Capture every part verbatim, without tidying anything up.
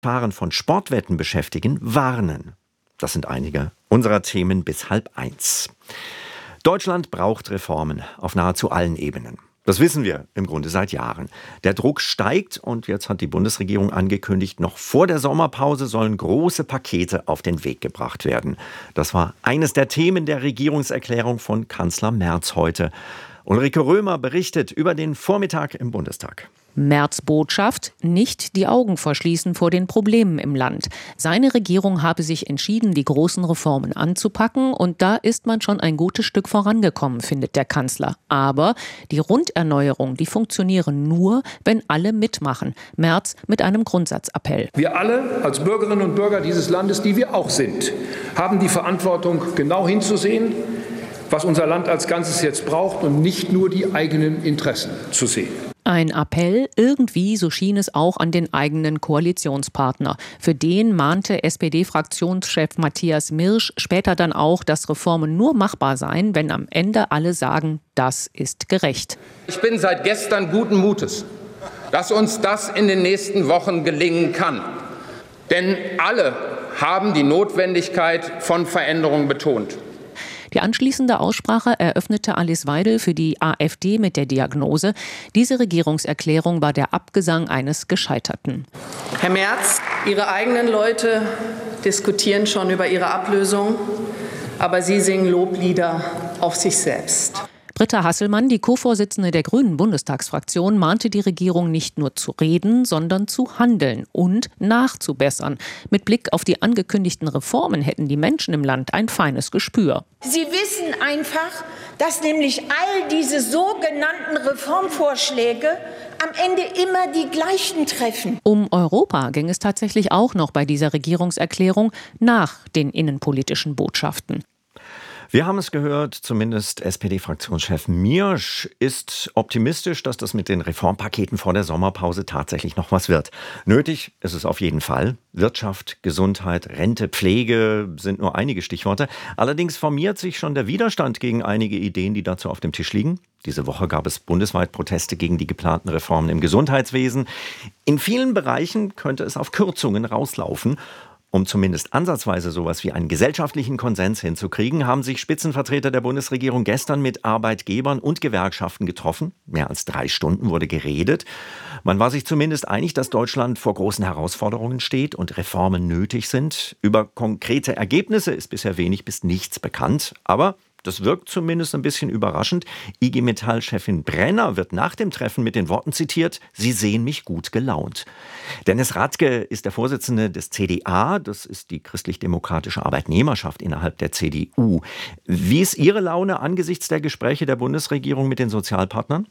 Gefahren von Sportwetten beschäftigen, warnen. Das sind einige unserer Themen bis halb eins. Deutschland braucht Reformen auf nahezu allen Ebenen. Das wissen wir im Grunde seit Jahren. Der Druck steigt und jetzt hat die Bundesregierung angekündigt, noch vor der Sommerpause sollen große Pakete auf den Weg gebracht werden. Das war eines der Themen der Regierungserklärung von Kanzler Merz heute. Ulrike Römer berichtet über den Vormittag im Bundestag. Merz' Botschaft: Nicht die Augen verschließen vor den Problemen im Land. Seine Regierung habe sich entschieden, die großen Reformen anzupacken, und da ist man schon ein gutes Stück vorangekommen, findet der Kanzler. Aber die Runderneuerung, die funktioniere nur, wenn alle mitmachen. Merz mit einem Grundsatzappell. Wir alle als Bürgerinnen und Bürger dieses Landes, die wir auch sind, haben die Verantwortung, genau hinzusehen, was unser Land als Ganzes jetzt braucht, und nicht nur die eigenen Interessen zu sehen. Ein Appell, irgendwie, so schien es auch an den eigenen Koalitionspartner. Für den mahnte S P D-Fraktionschef Matthias Mirsch später dann auch, dass Reformen nur machbar seien, wenn am Ende alle sagen, das ist gerecht. Ich bin seit gestern guten Mutes, dass uns das in den nächsten Wochen gelingen kann. Denn alle haben die Notwendigkeit von Veränderungen betont. Die anschließende Aussprache eröffnete Alice Weidel für die AfD mit der Diagnose: Diese Regierungserklärung war der Abgesang eines Gescheiterten. Herr Merz, Ihre eigenen Leute diskutieren schon über Ihre Ablösung, aber Sie singen Loblieder auf sich selbst. Britta Hasselmann, die Co-Vorsitzende der Grünen Bundestagsfraktion, mahnte die Regierung nicht nur zu reden, sondern zu handeln und nachzubessern. Mit Blick auf die angekündigten Reformen hätten die Menschen im Land ein feines Gespür. Sie wissen einfach, dass nämlich all diese sogenannten Reformvorschläge am Ende immer die gleichen treffen. Um Europa ging es tatsächlich auch noch bei dieser Regierungserklärung nach den innenpolitischen Botschaften. Wir haben es gehört, zumindest S P D-Fraktionschef Mirsch ist optimistisch, dass das mit den Reformpaketen vor der Sommerpause tatsächlich noch was wird. Nötig ist es auf jeden Fall. Wirtschaft, Gesundheit, Rente, Pflege sind nur einige Stichworte. Allerdings formiert sich schon der Widerstand gegen einige Ideen, die dazu auf dem Tisch liegen. Diese Woche gab es bundesweit Proteste gegen die geplanten Reformen im Gesundheitswesen. In vielen Bereichen könnte es auf Kürzungen rauslaufen. Um zumindest ansatzweise sowas wie einen gesellschaftlichen Konsens hinzukriegen, haben sich Spitzenvertreter der Bundesregierung gestern mit Arbeitgebern und Gewerkschaften getroffen. Mehr als drei Stunden wurde geredet. Man war sich zumindest einig, dass Deutschland vor großen Herausforderungen steht und Reformen nötig sind. Über konkrete Ergebnisse ist bisher wenig bis nichts bekannt. Aber das wirkt zumindest ein bisschen überraschend. I G Metall-Chefin Brenner wird nach dem Treffen mit den Worten zitiert: Sie sehen mich gut gelaunt. Dennis Radke ist der Vorsitzende des C D A. Das ist die christlich-demokratische Arbeitnehmerschaft innerhalb der C D U. Wie ist Ihre Laune angesichts der Gespräche der Bundesregierung mit den Sozialpartnern?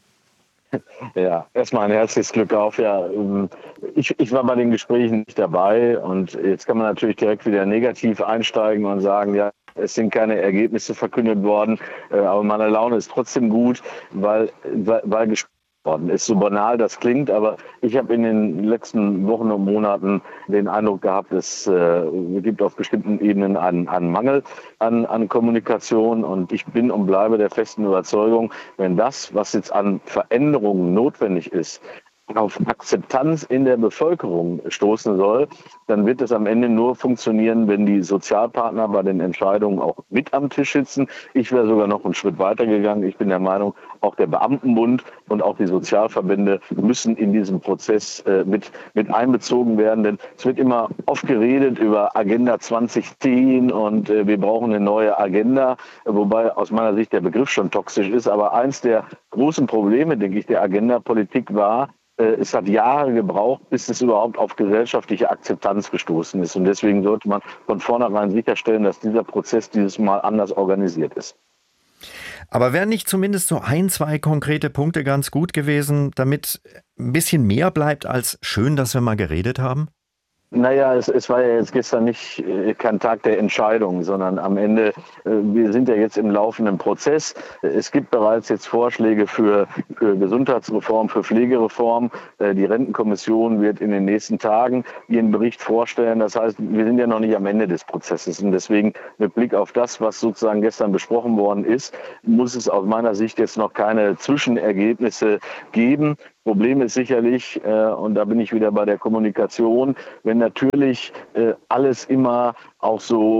Ja, erstmal ein herzliches Glück auf. Ja, ich, ich war bei den Gesprächen nicht dabei, und jetzt kann man natürlich direkt wieder negativ einsteigen und sagen, ja, es sind keine Ergebnisse verkündet worden, aber meine Laune ist trotzdem gut, weil, weil, weil gesprochen worden ist. So banal das klingt, aber ich habe in den letzten Wochen und Monaten den Eindruck gehabt, es äh, gibt auf bestimmten Ebenen einen, einen Mangel an, an Kommunikation, und ich bin und bleibe der festen Überzeugung, wenn das, was jetzt an Veränderungen notwendig ist, auf Akzeptanz in der Bevölkerung stoßen soll, dann wird es am Ende nur funktionieren, wenn die Sozialpartner bei den Entscheidungen auch mit am Tisch sitzen. Ich wäre sogar noch einen Schritt weiter gegangen. Ich bin der Meinung, auch der Beamtenbund und auch die Sozialverbände müssen in diesem Prozess äh, mit, mit einbezogen werden. Denn es wird immer oft geredet über Agenda zwanzig zehn und äh, wir brauchen eine neue Agenda, wobei aus meiner Sicht der Begriff schon toxisch ist. Aber eins der großen Probleme, denke ich, der Agenda-Politik war, es hat Jahre gebraucht, bis es überhaupt auf gesellschaftliche Akzeptanz gestoßen ist. Und deswegen sollte man von vornherein sicherstellen, dass dieser Prozess dieses Mal anders organisiert ist. Aber wären nicht zumindest so ein, zwei konkrete Punkte ganz gut gewesen, damit ein bisschen mehr bleibt als schön, dass wir mal geredet haben? Naja, es, es war ja jetzt gestern nicht äh, kein Tag der Entscheidung, sondern am Ende, äh, wir sind ja jetzt im laufenden Prozess. Es gibt bereits jetzt Vorschläge für, für Gesundheitsreform, für Pflegereform. Äh, die Rentenkommission wird in den nächsten Tagen ihren Bericht vorstellen. Das heißt, wir sind ja noch nicht am Ende des Prozesses. Und deswegen mit Blick auf das, was sozusagen gestern besprochen worden ist, muss es aus meiner Sicht jetzt noch keine Zwischenergebnisse geben. Problem ist sicherlich, äh, und da bin ich wieder bei der Kommunikation, wenn natürlich äh, alles immer auch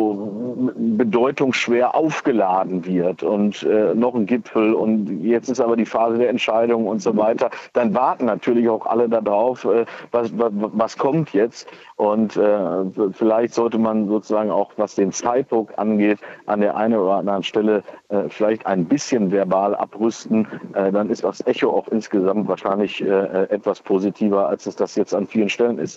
so bedeutungsschwer aufgeladen wird und äh, noch ein Gipfel und jetzt ist aber die Phase der Entscheidung und so weiter, dann warten natürlich auch alle darauf, äh, was, was, was kommt jetzt und äh, vielleicht sollte man sozusagen auch, was den Zeitdruck angeht, an der einen oder anderen Stelle äh, vielleicht ein bisschen verbal abrüsten, äh, dann ist das Echo auch insgesamt wahrscheinlich äh, etwas positiver, als es das jetzt an vielen Stellen ist.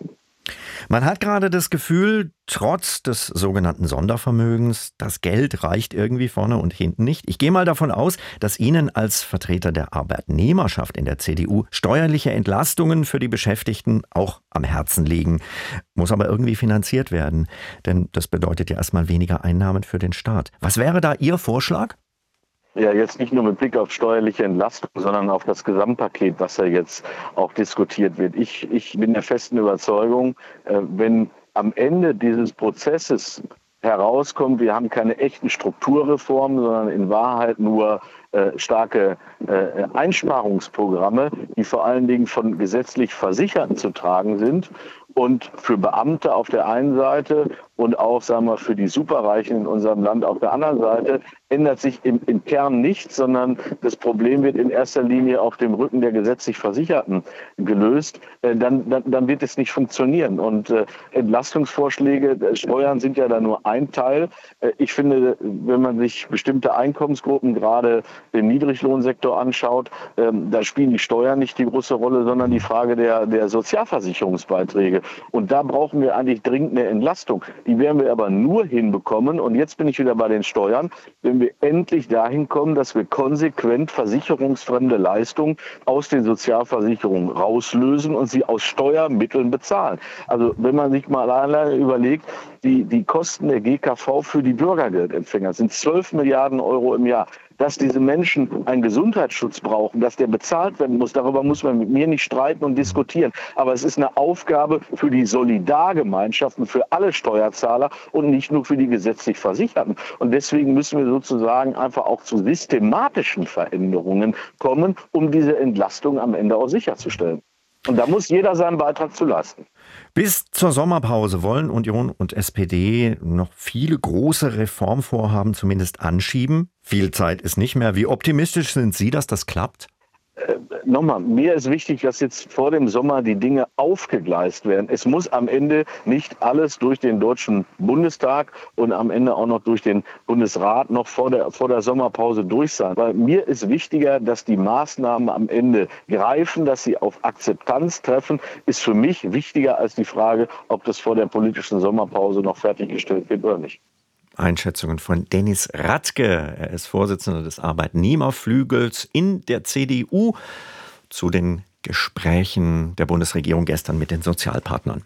Man hat gerade das Gefühl, trotz des sogenannten Sondervermögens, das Geld reicht irgendwie vorne und hinten nicht. Ich gehe mal davon aus, dass Ihnen als Vertreter der Arbeitnehmerschaft in der C D U steuerliche Entlastungen für die Beschäftigten auch am Herzen liegen. Muss aber irgendwie finanziert werden, denn das bedeutet ja erstmal weniger Einnahmen für den Staat. Was wäre da Ihr Vorschlag? Ja, jetzt nicht nur mit Blick auf steuerliche Entlastung, sondern auf das Gesamtpaket, was ja jetzt auch diskutiert wird. Ich, ich bin der festen Überzeugung, äh, wenn am Ende dieses Prozesses herauskommt, wir haben keine echten Strukturreformen, sondern in Wahrheit nur äh, starke äh, Einsparungsprogramme, die vor allen Dingen von gesetzlich Versicherten zu tragen sind und für Beamte auf der einen Seite und auch, sagen wir, für die Superreichen in unserem Land auf der anderen Seite, ändert sich im, im Kern nichts, sondern das Problem wird in erster Linie auf dem Rücken der gesetzlich Versicherten gelöst. Äh, dann, dann, dann wird es nicht funktionieren. Und äh, Entlastungsvorschläge, äh, Steuern sind ja da nur ein Teil. Äh, ich finde, wenn man sich bestimmte Einkommensgruppen, gerade den Niedriglohnsektor anschaut, äh, da spielen die Steuern nicht die große Rolle, sondern die Frage der, der Sozialversicherungsbeiträge. Und da brauchen wir eigentlich dringend eine Entlastung. Die werden wir aber nur hinbekommen, und jetzt bin ich wieder bei den Steuern, wenn wir endlich dahin kommen, dass wir konsequent versicherungsfremde Leistungen aus den Sozialversicherungen rauslösen und sie aus Steuermitteln bezahlen. Also wenn man sich mal alleine überlegt, die, die Kosten der G K V für die Bürgergeldempfänger sind zwölf Milliarden Euro im Jahr. Dass diese Menschen einen Gesundheitsschutz brauchen, dass der bezahlt werden muss, darüber muss man mit mir nicht streiten und diskutieren. Aber es ist eine Aufgabe für die Solidargemeinschaften, für alle Steuerzahler und nicht nur für die gesetzlich Versicherten. Und deswegen müssen wir sozusagen einfach auch zu systematischen Veränderungen kommen, um diese Entlastung am Ende auch sicherzustellen. Und da muss jeder seinen Beitrag zu leisten. Bis zur Sommerpause wollen Union und S P D noch viele große Reformvorhaben zumindest anschieben. Viel Zeit ist nicht mehr. Wie optimistisch sind Sie, dass das klappt? Äh, nochmal, mir ist wichtig, dass jetzt vor dem Sommer die Dinge aufgegleist werden. Es muss am Ende nicht alles durch den Deutschen Bundestag und am Ende auch noch durch den Bundesrat noch vor der, vor der Sommerpause durch sein. Weil mir ist wichtiger, dass die Maßnahmen am Ende greifen, dass sie auf Akzeptanz treffen, ist für mich wichtiger als die Frage, ob das vor der politischen Sommerpause noch fertiggestellt wird oder nicht. Einschätzungen von Dennis Radke. Er ist Vorsitzender des Arbeitnehmerflügels in der C D U zu den Gesprächen der Bundesregierung gestern mit den Sozialpartnern.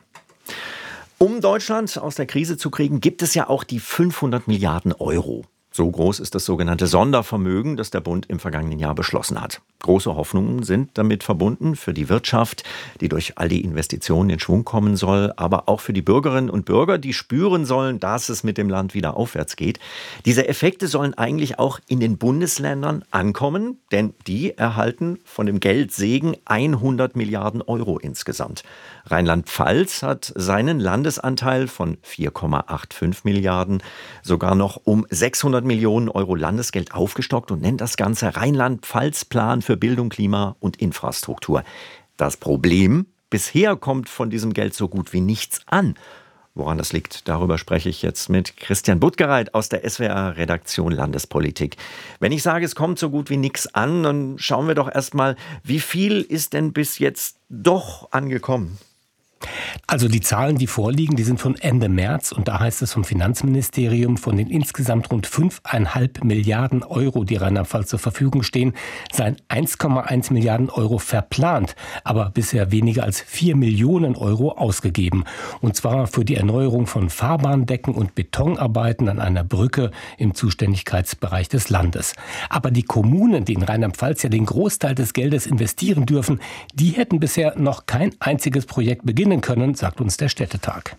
Um Deutschland aus der Krise zu kriegen, gibt es ja auch die fünfhundert Milliarden Euro. So groß ist das sogenannte Sondervermögen, das der Bund im vergangenen Jahr beschlossen hat. Große Hoffnungen sind damit verbunden für die Wirtschaft, die durch all die Investitionen in Schwung kommen soll, aber auch für die Bürgerinnen und Bürger, die spüren sollen, dass es mit dem Land wieder aufwärts geht. Diese Effekte sollen eigentlich auch in den Bundesländern ankommen, denn die erhalten von dem Geldsegen hundert Milliarden Euro insgesamt. Rheinland-Pfalz hat seinen Landesanteil von vier Komma fünfundachtzig Milliarden sogar noch um sechshundert Millionen Euro Landesgeld aufgestockt und nennt das Ganze Rheinland-Pfalz-Plan für Bildung, Klima und Infrastruktur. Das Problem: Bisher kommt von diesem Geld so gut wie nichts an. Woran das liegt, darüber spreche ich jetzt mit Christian Buttgereit aus der S W R-Redaktion Landespolitik. Wenn ich sage, es kommt so gut wie nichts an, dann schauen wir doch erstmal, wie viel ist denn bis jetzt doch angekommen? Also die Zahlen, die vorliegen, die sind von Ende März, und da heißt es vom Finanzministerium, von den insgesamt rund fünfeinhalb Milliarden Euro, die Rheinland-Pfalz zur Verfügung stehen, seien eins Komma eins Milliarden Euro verplant, aber bisher weniger als vier Millionen Euro ausgegeben. Und zwar für die Erneuerung von Fahrbahndecken und Betonarbeiten an einer Brücke im Zuständigkeitsbereich des Landes. Aber die Kommunen, die in Rheinland-Pfalz ja den Großteil des Geldes investieren dürfen, die hätten bisher noch kein einziges Projekt beginnen können, sagt uns der Städtetag.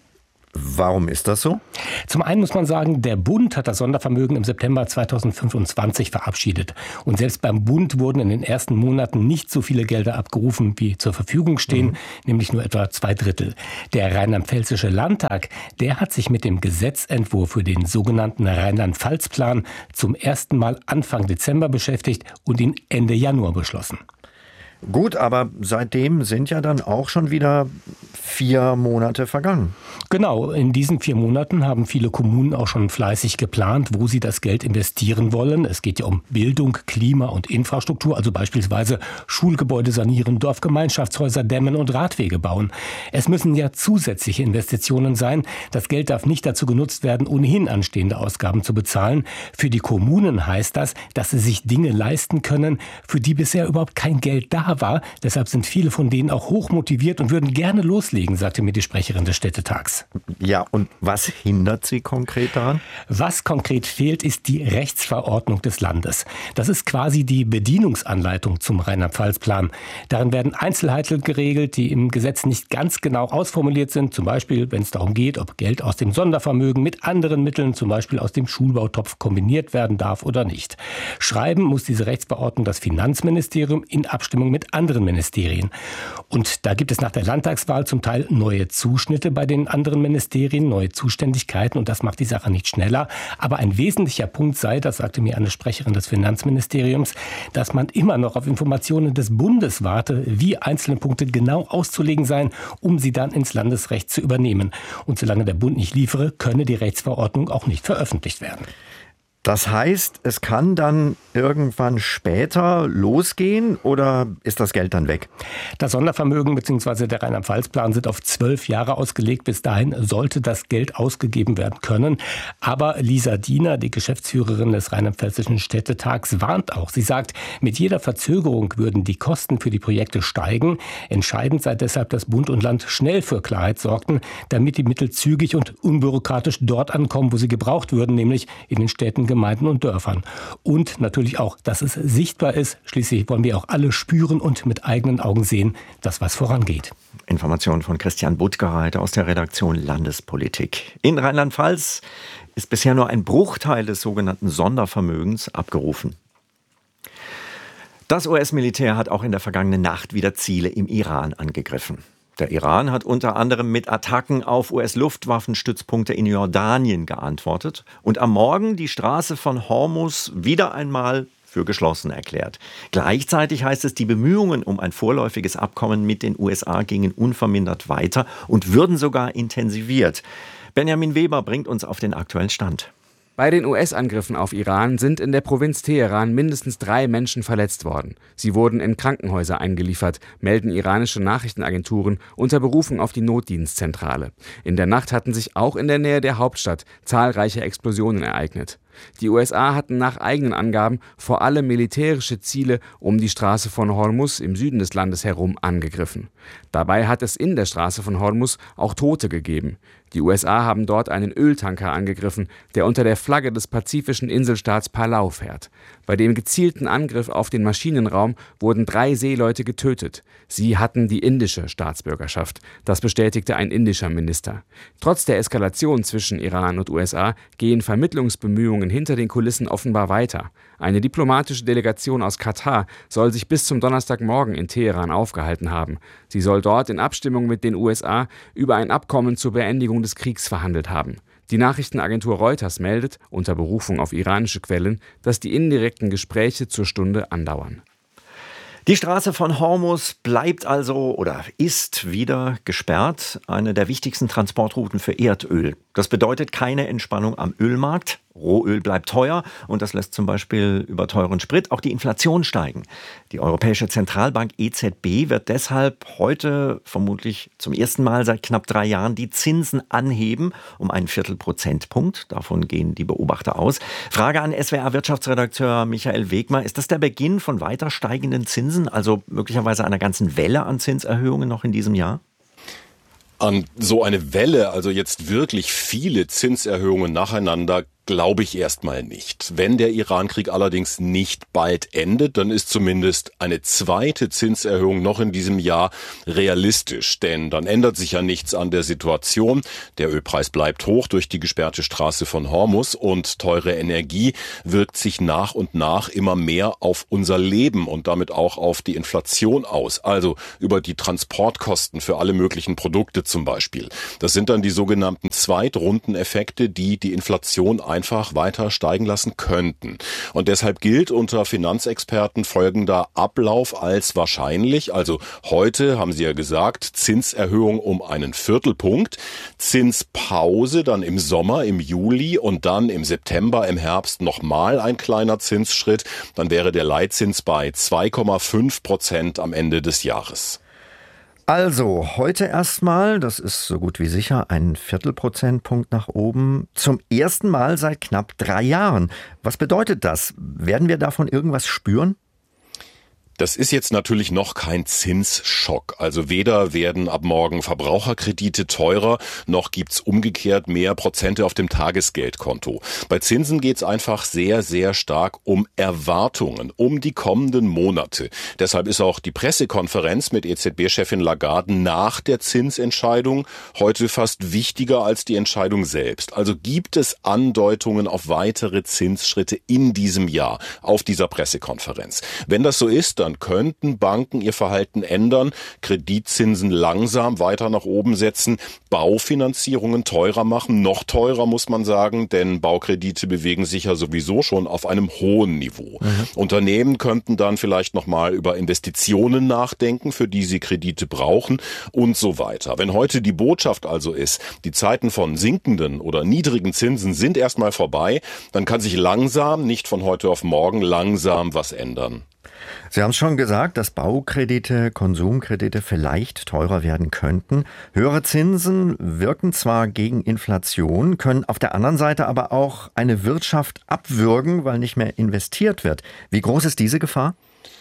Warum ist das so? Zum einen muss man sagen, der Bund hat das Sondervermögen im September zweitausendfünfundzwanzig verabschiedet. Und selbst beim Bund wurden in den ersten Monaten nicht so viele Gelder abgerufen, wie zur Verfügung stehen, mhm. nämlich nur etwa zwei Drittel. Der rheinland-pfälzische Landtag, der hat sich mit dem Gesetzentwurf für den sogenannten Rheinland-Pfalz-Plan zum ersten Mal Anfang Dezember beschäftigt und ihn Ende Januar beschlossen. Gut, aber seitdem sind ja dann auch schon wieder vier Monate vergangen. Genau, in diesen vier Monaten haben viele Kommunen auch schon fleißig geplant, wo sie das Geld investieren wollen. Es geht ja um Bildung, Klima und Infrastruktur, also beispielsweise Schulgebäude sanieren, Dorfgemeinschaftshäuser dämmen und Radwege bauen. Es müssen ja zusätzliche Investitionen sein. Das Geld darf nicht dazu genutzt werden, ohnehin anstehende Ausgaben zu bezahlen. Für die Kommunen heißt das, dass sie sich Dinge leisten können, für die bisher überhaupt kein Geld da war. Deshalb sind viele von denen auch hochmotiviert und würden gerne loslegen, sagte mir die Sprecherin des Städtetags. Ja, und was hindert Sie konkret daran? Was konkret fehlt, ist die Rechtsverordnung des Landes. Das ist quasi die Bedienungsanleitung zum Rheinland-Pfalz-Plan. Darin werden Einzelheiten geregelt, die im Gesetz nicht ganz genau ausformuliert sind. Zum Beispiel, wenn es darum geht, ob Geld aus dem Sondervermögen mit anderen Mitteln, zum Beispiel aus dem Schulbautopf, kombiniert werden darf oder nicht. Schreiben muss diese Rechtsverordnung das Finanzministerium in Abstimmung mit anderen Ministerien. Und da gibt es nach der Landtagswahl zum Teil neue Zuschnitte bei den anderen Ministerien, neue Zuständigkeiten, und das macht die Sache nicht schneller. Aber ein wesentlicher Punkt sei, das sagte mir eine Sprecherin des Finanzministeriums, dass man immer noch auf Informationen des Bundes warte, wie einzelne Punkte genau auszulegen seien, um sie dann ins Landesrecht zu übernehmen. Und solange der Bund nicht liefere, könne die Rechtsverordnung auch nicht veröffentlicht werden. Das heißt, es kann dann irgendwann später losgehen oder ist das Geld dann weg? Das Sondervermögen bzw. der Rheinland-Pfalz-Plan sind auf zwölf Jahre ausgelegt. Bis dahin sollte das Geld ausgegeben werden können. Aber Lisa Diener, die Geschäftsführerin des Rheinland-Pfälzischen Städtetags, warnt auch. Sie sagt, mit jeder Verzögerung würden die Kosten für die Projekte steigen. Entscheidend sei deshalb, dass Bund und Land schnell für Klarheit sorgten, damit die Mittel zügig und unbürokratisch dort ankommen, wo sie gebraucht würden, nämlich in den Städten, Gemeinden und Dörfern. Und natürlich auch, dass es sichtbar ist. Schließlich wollen wir auch alle spüren und mit eigenen Augen sehen, dass was vorangeht. Informationen von Christian Buttgereit aus der Redaktion Landespolitik. In Rheinland-Pfalz ist bisher nur ein Bruchteil des sogenannten Sondervermögens abgerufen. Das U S-Militär hat auch in der vergangenen Nacht wieder Ziele im Iran angegriffen. Der Iran hat unter anderem mit Attacken auf U S-Luftwaffenstützpunkte in Jordanien geantwortet und am Morgen die Straße von Hormuz wieder einmal für geschlossen erklärt. Gleichzeitig heißt es, die Bemühungen um ein vorläufiges Abkommen mit den U S A gingen unvermindert weiter und würden sogar intensiviert. Benjamin Weber bringt uns auf den aktuellen Stand. Bei den U S-Angriffen auf Iran sind in der Provinz Teheran mindestens drei Menschen verletzt worden. Sie wurden in Krankenhäuser eingeliefert, melden iranische Nachrichtenagenturen unter Berufung auf die Notdienstzentrale. In der Nacht hatten sich auch in der Nähe der Hauptstadt zahlreiche Explosionen ereignet. Die U S A hatten nach eigenen Angaben vor allem militärische Ziele um die Straße von Hormuz im Süden des Landes herum angegriffen. Dabei hat es in der Straße von Hormuz auch Tote gegeben. Die U S A haben dort einen Öltanker angegriffen, der unter der Flagge des pazifischen Inselstaats Palau fährt. Bei dem gezielten Angriff auf den Maschinenraum wurden drei Seeleute getötet. Sie hatten die indische Staatsbürgerschaft. Das bestätigte ein indischer Minister. Trotz der Eskalation zwischen Iran und U S A gehen Vermittlungsbemühungen hinter den Kulissen offenbar weiter. Eine diplomatische Delegation aus Katar soll sich bis zum Donnerstagmorgen in Teheran aufgehalten haben. Sie soll dort in Abstimmung mit den U S A über ein Abkommen zur Beendigung des Kriegs verhandelt haben. Die Nachrichtenagentur Reuters meldet, unter Berufung auf iranische Quellen, dass die indirekten Gespräche zur Stunde andauern. Die Straße von Hormuz bleibt also oder ist wieder gesperrt, eine der wichtigsten Transportrouten für Erdöl. Das bedeutet keine Entspannung am Ölmarkt. Rohöl bleibt teuer und das lässt zum Beispiel über teuren Sprit auch die Inflation steigen. Die Europäische Zentralbank E Z B wird deshalb heute vermutlich zum ersten Mal seit knapp drei Jahren die Zinsen anheben um einen Viertelprozentpunkt. Davon gehen die Beobachter aus. Frage an S W R-Wirtschaftsredakteur Michael Wegmer. Ist das der Beginn von weiter steigenden Zinsen, also möglicherweise einer ganzen Welle an Zinserhöhungen noch in diesem Jahr? An so eine Welle, also jetzt wirklich viele Zinserhöhungen nacheinander, glaube ich erstmal nicht. Wenn der Iran-Krieg allerdings nicht bald endet, dann ist zumindest eine zweite Zinserhöhung noch in diesem Jahr realistisch. Denn dann ändert sich ja nichts an der Situation. Der Ölpreis bleibt hoch durch die gesperrte Straße von Hormuz und teure Energie wirkt sich nach und nach immer mehr auf unser Leben und damit auch auf die Inflation aus. Also über die Transportkosten für alle möglichen Produkte zum Beispiel. Das sind dann die sogenannten Zweitrundeneffekte, die die Inflation einfach weiter steigen lassen könnten. Und deshalb gilt unter Finanzexperten folgender Ablauf als wahrscheinlich. Also heute haben Sie ja gesagt, Zinserhöhung um einen Viertelpunkt, Zinspause dann im Sommer, im Juli und dann im September, im Herbst nochmal ein kleiner Zinsschritt. Dann wäre der Leitzins bei zwei Komma fünf Prozent am Ende des Jahres. Also, heute erstmal, das ist so gut wie sicher, ein Viertelprozentpunkt nach oben, zum ersten Mal seit knapp drei Jahren. Was bedeutet das? Werden wir davon irgendwas spüren? Das ist jetzt natürlich noch kein Zinsschock. Also weder werden ab morgen Verbraucherkredite teurer, noch gibt's umgekehrt mehr Prozente auf dem Tagesgeldkonto. Bei Zinsen geht's einfach sehr, sehr stark um Erwartungen, um die kommenden Monate. Deshalb ist auch die Pressekonferenz mit E Z B-Chefin Lagarde nach der Zinsentscheidung heute fast wichtiger als die Entscheidung selbst. Also gibt es Andeutungen auf weitere Zinsschritte in diesem Jahr auf dieser Pressekonferenz. Wenn das so ist, dann Dann könnten Banken ihr Verhalten ändern, Kreditzinsen langsam weiter nach oben setzen, Baufinanzierungen teurer machen, noch teurer muss man sagen, denn Baukredite bewegen sich ja sowieso schon auf einem hohen Niveau. Mhm. Unternehmen könnten dann vielleicht nochmal über Investitionen nachdenken, für die sie Kredite brauchen und so weiter. Wenn heute die Botschaft also ist, die Zeiten von sinkenden oder niedrigen Zinsen sind erstmal vorbei, dann kann sich langsam, nicht von heute auf morgen, langsam was ändern. Sie haben es schon gesagt, dass Baukredite, Konsumkredite vielleicht teurer werden könnten. Höhere Zinsen wirken zwar gegen Inflation, können auf der anderen Seite aber auch eine Wirtschaft abwürgen, weil nicht mehr investiert wird. Wie groß ist diese Gefahr?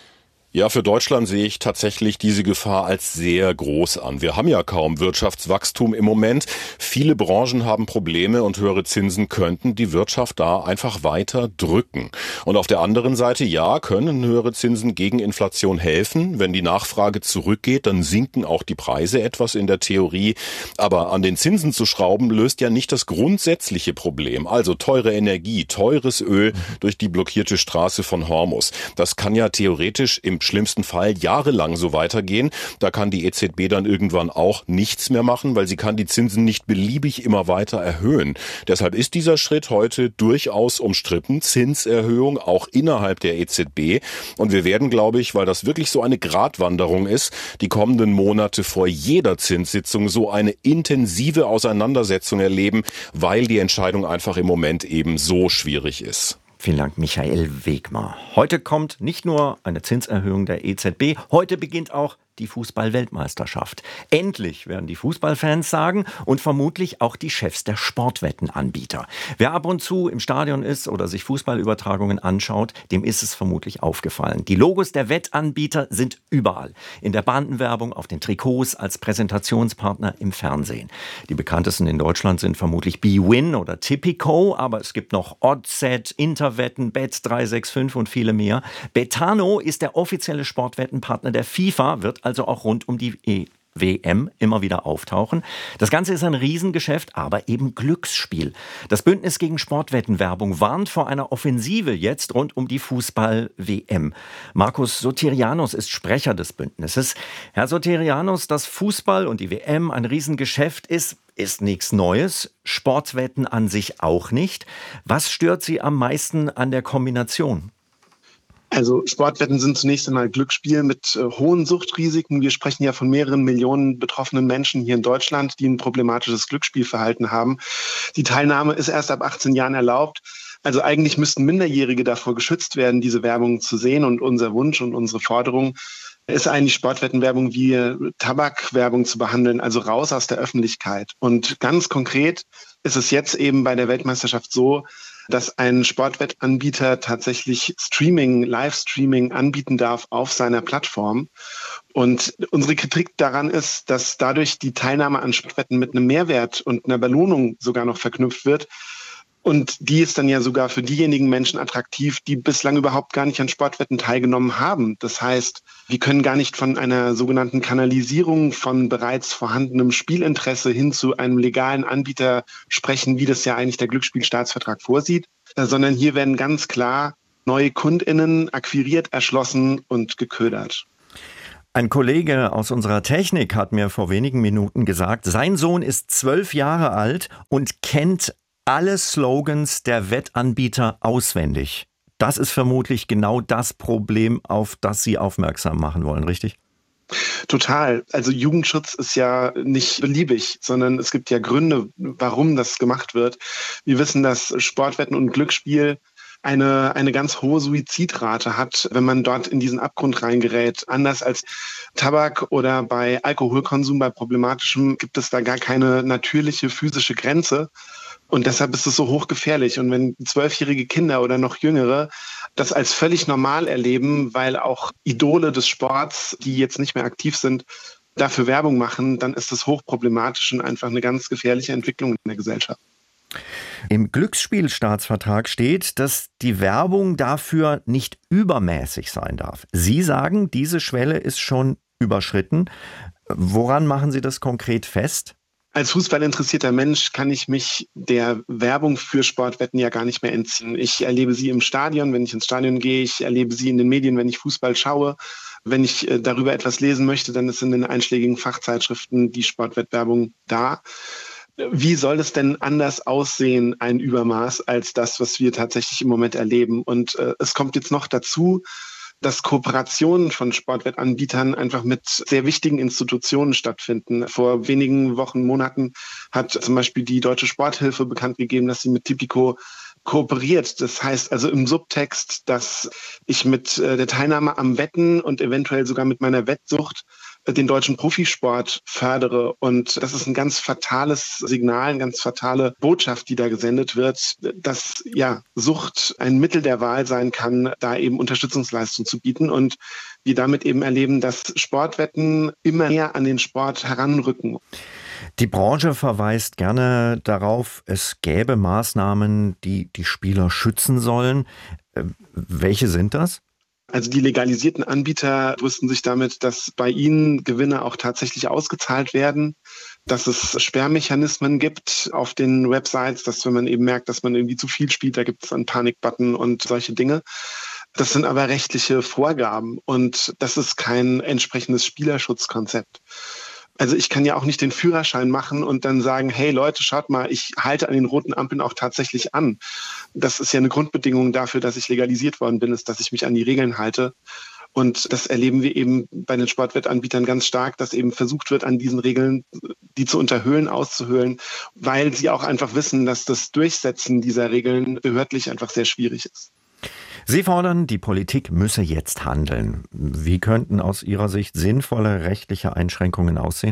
Ja, für Deutschland sehe ich tatsächlich diese Gefahr als sehr groß an. Wir haben ja kaum Wirtschaftswachstum im Moment. Viele Branchen haben Probleme und höhere Zinsen könnten die Wirtschaft da einfach weiter drücken. Und auf der anderen Seite, ja, können höhere Zinsen gegen Inflation helfen. Wenn die Nachfrage zurückgeht, dann sinken auch die Preise etwas in der Theorie. Aber an den Zinsen zu schrauben, löst ja nicht das grundsätzliche Problem. Also teure Energie, teures Öl durch die blockierte Straße von Hormuz. Das kann ja theoretisch im schlimmsten Fall jahrelang so weitergehen. Da kann die E Z B dann irgendwann auch nichts mehr machen, weil sie kann die Zinsen nicht beliebig immer weiter erhöhen. Deshalb ist dieser Schritt heute durchaus umstritten. Zinserhöhung auch innerhalb der E Z B. Und wir werden, glaube ich, weil das wirklich so eine Gratwanderung ist, die kommenden Monate vor jeder Zinssitzung so eine intensive Auseinandersetzung erleben, weil die Entscheidung einfach im Moment eben so schwierig ist. Vielen Dank, Michael Wegmar. Heute kommt nicht nur eine Zinserhöhung der E Z B, heute beginnt auch die Fußball-Weltmeisterschaft. Endlich, werden die Fußballfans sagen, und vermutlich auch die Chefs der Sportwettenanbieter. Wer ab und zu im Stadion ist oder sich Fußballübertragungen anschaut, dem ist es vermutlich aufgefallen. Die Logos der Wettanbieter sind überall. In der Bandenwerbung, auf den Trikots, als Präsentationspartner im Fernsehen. Die bekanntesten in Deutschland sind vermutlich bwin oder Tipico, aber es gibt noch Oddset, Interwetten, Bet drei sechs fünf und viele mehr. Betano ist der offizielle Sportwettenpartner der FIFA, wird also auch rund um die W M immer wieder auftauchen. Das Ganze ist ein Riesengeschäft, aber eben Glücksspiel. Das Bündnis gegen Sportwettenwerbung warnt vor einer Offensive jetzt rund um die Fußball-W M. Markus Sotirianus ist Sprecher des Bündnisses. Herr Sotirianus, dass Fußball und die W M ein Riesengeschäft ist, ist nichts Neues. Sportwetten an sich auch nicht. Was stört Sie am meisten an der Kombination? Also Sportwetten sind zunächst einmal Glücksspiel mit äh, hohen Suchtrisiken. Wir sprechen ja von mehreren Millionen betroffenen Menschen hier in Deutschland, die ein problematisches Glücksspielverhalten haben. Die Teilnahme ist erst ab achtzehn Jahren erlaubt. Also eigentlich müssten Minderjährige davor geschützt werden, diese Werbung zu sehen. Und unser Wunsch und unsere Forderung ist eigentlich, Sportwettenwerbung wie Tabakwerbung zu behandeln, also raus aus der Öffentlichkeit. Und ganz konkret ist es jetzt eben bei der Weltmeisterschaft so, dass ein Sportwettanbieter tatsächlich Streaming, Livestreaming anbieten darf auf seiner Plattform. Und unsere Kritik daran ist, dass dadurch die Teilnahme an Sportwetten mit einem Mehrwert und einer Belohnung sogar noch verknüpft wird. Und die ist dann ja sogar für diejenigen Menschen attraktiv, die bislang überhaupt gar nicht an Sportwetten teilgenommen haben. Das heißt, wir können gar nicht von einer sogenannten Kanalisierung von bereits vorhandenem Spielinteresse hin zu einem legalen Anbieter sprechen, wie das ja eigentlich der Glücksspielstaatsvertrag vorsieht, sondern hier werden ganz klar neue KundInnen akquiriert, erschlossen und geködert. Ein Kollege aus unserer Technik hat mir vor wenigen Minuten gesagt, sein Sohn ist zwölf Jahre alt und kennt alle Slogans der Wettanbieter auswendig. Das ist vermutlich genau das Problem, auf das Sie aufmerksam machen wollen, richtig? Total. Also Jugendschutz ist ja nicht beliebig, sondern es gibt ja Gründe, warum das gemacht wird. Wir wissen, dass Sportwetten und Glücksspiel eine, eine ganz hohe Suizidrate hat, wenn man dort in diesen Abgrund reingerät. Anders als Tabak oder bei Alkoholkonsum, bei problematischem, gibt es da gar keine natürliche physische Grenze. Und deshalb ist es so hochgefährlich. Und wenn zwölfjährige Kinder oder noch Jüngere das als völlig normal erleben, weil auch Idole des Sports, die jetzt nicht mehr aktiv sind, dafür Werbung machen, dann ist das hochproblematisch und einfach eine ganz gefährliche Entwicklung in der Gesellschaft. Im Glücksspielstaatsvertrag steht, dass die Werbung dafür nicht übermäßig sein darf. Sie sagen, diese Schwelle ist schon überschritten. Woran machen Sie das konkret fest? Als fußballinteressierter Mensch kann ich mich der Werbung für Sportwetten ja gar nicht mehr entziehen. Ich erlebe sie im Stadion, wenn ich ins Stadion gehe. Ich erlebe sie in den Medien, wenn ich Fußball schaue. Wenn ich darüber etwas lesen möchte, dann ist in den einschlägigen Fachzeitschriften die Sportwettwerbung da. Wie soll es denn anders aussehen, ein Übermaß, als das, was wir tatsächlich im Moment erleben? Und äh, es kommt jetzt noch dazu, dass Kooperationen von Sportwettanbietern einfach mit sehr wichtigen Institutionen stattfinden. Vor wenigen Wochen, Monaten hat zum Beispiel die Deutsche Sporthilfe bekannt gegeben, dass sie mit Tipico kooperiert. Das heißt also im Subtext, dass ich mit der Teilnahme am Wetten und eventuell sogar mit meiner Wettsucht den deutschen Profisport fördere. Und das ist ein ganz fatales Signal, eine ganz fatale Botschaft, die da gesendet wird, dass ja Sucht ein Mittel der Wahl sein kann, da eben Unterstützungsleistung zu bieten. Und wir damit eben erleben, dass Sportwetten immer näher an den Sport heranrücken. Die Branche verweist gerne darauf, es gäbe Maßnahmen, die die Spieler schützen sollen. Welche sind das? Also die legalisierten Anbieter brüsten sich damit, dass bei ihnen Gewinne auch tatsächlich ausgezahlt werden, dass es Sperrmechanismen gibt auf den Websites, dass wenn man eben merkt, dass man irgendwie zu viel spielt, da gibt es einen Panikbutton und solche Dinge. Das sind aber rechtliche Vorgaben und das ist kein entsprechendes Spielerschutzkonzept. Also ich kann ja auch nicht den Führerschein machen und dann sagen, hey Leute, schaut mal, ich halte an den roten Ampeln auch tatsächlich an. Das ist ja eine Grundbedingung dafür, dass ich legalisiert worden bin, ist, dass ich mich an die Regeln halte. Und das erleben wir eben bei den Sportwettanbietern ganz stark, dass eben versucht wird, an diesen Regeln, die zu unterhöhlen, auszuhöhlen, weil sie auch einfach wissen, dass das Durchsetzen dieser Regeln behördlich einfach sehr schwierig ist. Sie fordern, die Politik müsse jetzt handeln. Wie könnten aus Ihrer Sicht sinnvolle rechtliche Einschränkungen aussehen?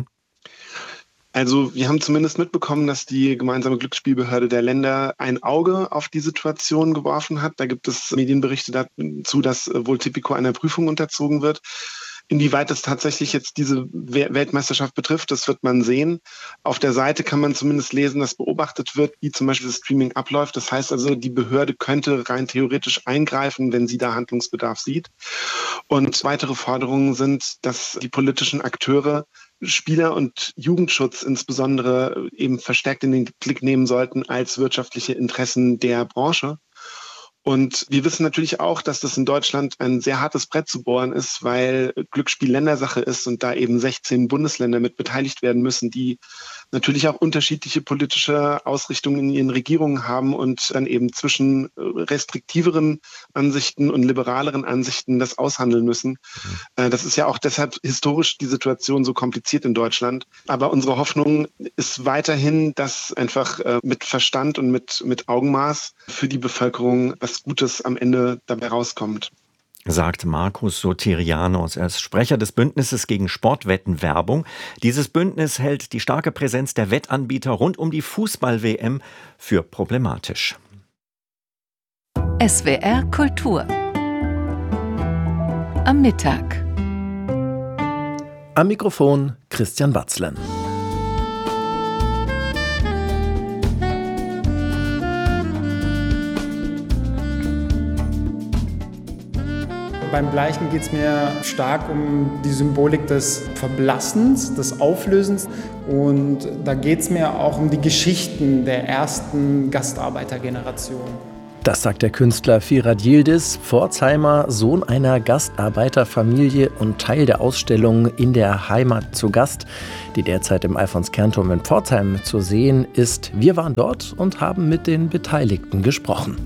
Also wir haben zumindest mitbekommen, dass die gemeinsame Glücksspielbehörde der Länder ein Auge auf die Situation geworfen hat. Da gibt es Medienberichte dazu, dass wohl Tipico einer Prüfung unterzogen wird. Inwieweit es tatsächlich jetzt diese Weltmeisterschaft betrifft, das wird man sehen. Auf der Seite kann man zumindest lesen, dass beobachtet wird, wie zum Beispiel das Streaming abläuft. Das heißt also, die Behörde könnte rein theoretisch eingreifen, wenn sie da Handlungsbedarf sieht. Und weitere Forderungen sind, dass die politischen Akteure Spieler- und Jugendschutz insbesondere eben verstärkt in den Blick nehmen sollten als wirtschaftliche Interessen der Branche. Und wir wissen natürlich auch, dass das in Deutschland ein sehr hartes Brett zu bohren ist, weil Glücksspiel Ländersache ist und da eben sechzehn Bundesländer mit beteiligt werden müssen, die natürlich auch unterschiedliche politische Ausrichtungen in ihren Regierungen haben und dann eben zwischen restriktiveren Ansichten und liberaleren Ansichten das aushandeln müssen. Mhm. Das ist ja auch deshalb historisch die Situation so kompliziert in Deutschland. Aber unsere Hoffnung ist weiterhin, dass einfach mit Verstand und mit, mit Augenmaß für die Bevölkerung was Gutes am Ende dabei rauskommt. Sagt Markus Sotirianos. Er ist Sprecher des Bündnisses gegen Sportwettenwerbung. Dieses Bündnis hält die starke Präsenz der Wettanbieter rund um die Fußball-W M für problematisch. S W R Kultur am Mittag. Am Mikrofon Christian Watzlen. Beim Bleichen geht es mir stark um die Symbolik des Verblassens, des Auflösens. Und da geht es mir auch um die Geschichten der ersten Gastarbeitergeneration. Das sagt der Künstler Firat Yildiz, Pforzheimer, Sohn einer Gastarbeiterfamilie und Teil der Ausstellung In der Heimat zu Gast, die derzeit im Alfons-Kern-Turm in Pforzheim zu sehen ist. Wir waren dort und haben mit den Beteiligten gesprochen.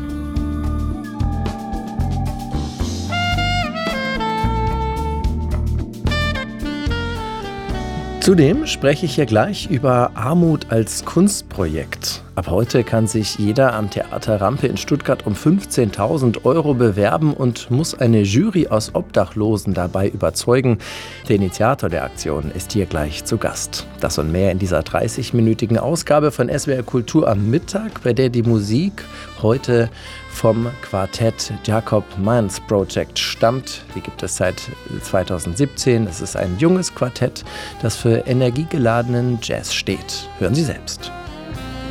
Zudem spreche ich hier gleich über Armut als Kunstprojekt. Ab heute kann sich jeder am Theater Rampe in Stuttgart um fünfzehntausend Euro bewerben und muss eine Jury aus Obdachlosen dabei überzeugen. Der Initiator der Aktion ist hier gleich zu Gast. Das und mehr in dieser dreißigminütigen Ausgabe von S W R Kultur am Mittag, bei der die Musik heute vom Quartett Jacob Mans Project stammt. Die gibt es seit zweitausendsiebzehn. Es ist ein junges Quartett, das für energiegeladenen Jazz steht. Hören Sie selbst.